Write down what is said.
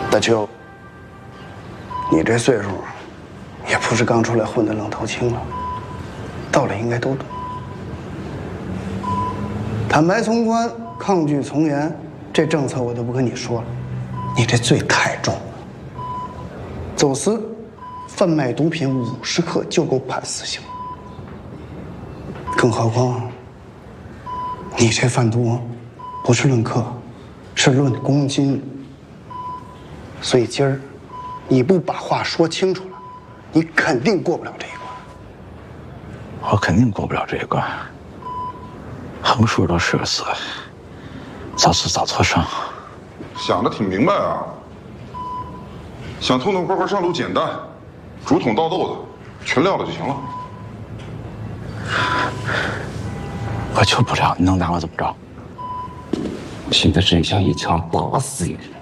大秋，你这岁数，也不是刚出来混的愣头青了，道理应该都懂。坦白从宽，抗拒从严，这政策我就不跟你说了。你这罪太重了，走私、贩卖毒品50克就够判死刑。更何况，你这贩毒不是论克，是论公斤。所以今儿你不把话说清楚了，你肯定过不了这一关。 我肯定过不了这一关。横竖都是个死，早死早错生。 想得挺明白啊！想痛痛快快上路简单，竹筒倒豆子，全撂了就行了。 我救不了，你能拿我怎么着？ 现在真想一枪打死你！